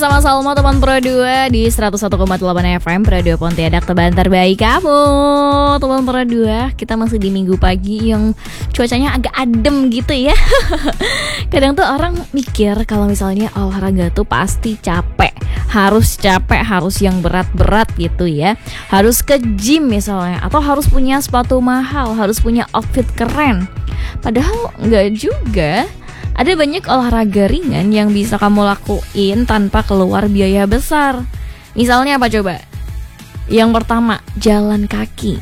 Sama Salma teman Pro 2 di 101,8 FM Pro 2 Pontianak, teman terbaik kamu. Teman Pro 2, kita masih di minggu pagi yang cuacanya agak adem gitu ya. Kadang tuh orang mikir kalau misalnya olahraga tuh pasti capek, harus yang berat-berat gitu ya. Harus ke gym misalnya, atau harus punya sepatu mahal, harus punya outfit keren. Padahal enggak juga. Ada banyak olahraga ringan yang bisa kamu lakuin tanpa keluar biaya besar. Misalnya apa coba? Yang pertama, jalan kaki.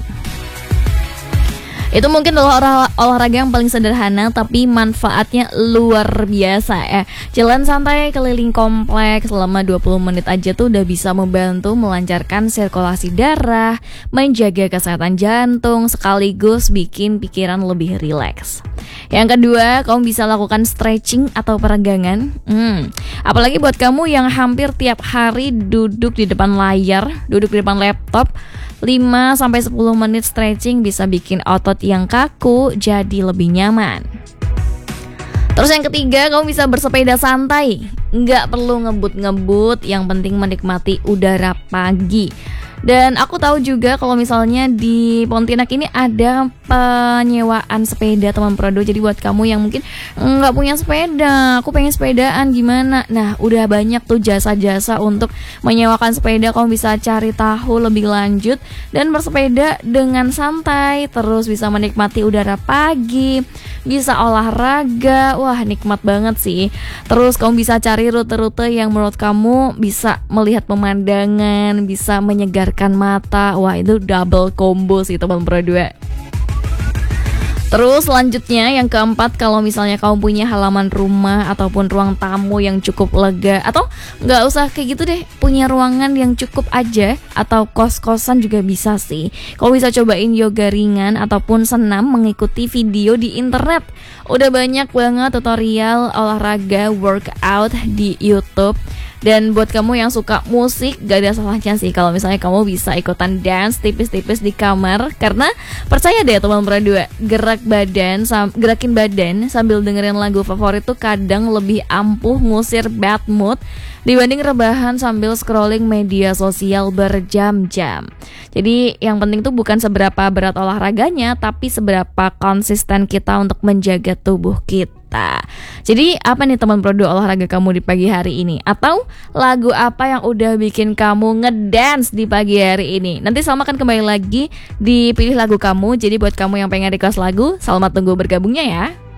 Itu mungkin olahraga yang paling sederhana tapi manfaatnya luar biasa ya. Jalan santai keliling kompleks selama 20 menit aja tuh udah bisa membantu melancarkan sirkulasi darah, menjaga kesehatan jantung, sekaligus bikin pikiran lebih rileks. Yang kedua, kamu bisa lakukan stretching atau peregangan. Apalagi buat kamu yang hampir tiap hari duduk di depan layar, duduk di depan laptop, 5-10 menit stretching bisa bikin otot yang kaku jadi lebih nyaman. Terus yang ketiga, kamu bisa bersepeda santai. Nggak perlu ngebut-ngebut, yang penting menikmati udara pagi. Dan aku tahu juga kalau misalnya di Pontianak ini ada penyewaan sepeda teman Prodo. Jadi buat kamu yang mungkin nggak punya sepeda, aku pengen sepedaan gimana? Nah, udah banyak tuh jasa-jasa untuk menyewakan sepeda. Kamu bisa cari tahu lebih lanjut dan bersepeda dengan santai. Terus bisa menikmati udara pagi, bisa olahraga. Wah, nikmat banget sih. Terus kamu bisa cari rute-rute yang menurut kamu bisa melihat pemandangan, bisa menyegarkan mata. Wah, itu double combo sih teman Pro 2. Terus selanjutnya yang keempat, kalau misalnya kamu punya halaman rumah ataupun ruang tamu yang cukup lega, atau nggak usah kayak gitu deh, punya ruangan yang cukup aja, atau kos-kosan juga bisa sih. Kamu bisa cobain yoga ringan ataupun senam mengikuti video di internet. Udah banyak banget tutorial olahraga workout di YouTube. Dan buat kamu yang suka musik, gak ada salahnya sih kalau misalnya kamu bisa ikutan dance tipis-tipis di kamar. Karena percaya deh teman Pro 2, gerakin badan sambil dengerin lagu favorit tuh kadang lebih ampuh ngusir bad mood dibanding rebahan sambil scrolling media sosial berjam-jam. Jadi yang penting tuh bukan seberapa berat olahraganya, tapi seberapa konsisten kita untuk menjaga tubuh kita. Jadi apa nih teman Pro 2 olahraga kamu di pagi hari ini? Atau lagu apa yang udah bikin kamu ngedance di pagi hari ini? Nanti Salma akan kembali lagi dipilih lagu kamu. Jadi buat kamu yang pengen request lagu, Salma tunggu bergabungnya ya.